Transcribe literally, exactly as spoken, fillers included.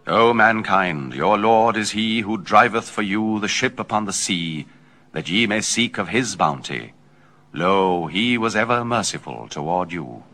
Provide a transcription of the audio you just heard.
O mankind, your Lord is he who driveth for you the ship upon the sea, that ye may seek of his bounty. Lo, he was ever merciful toward you.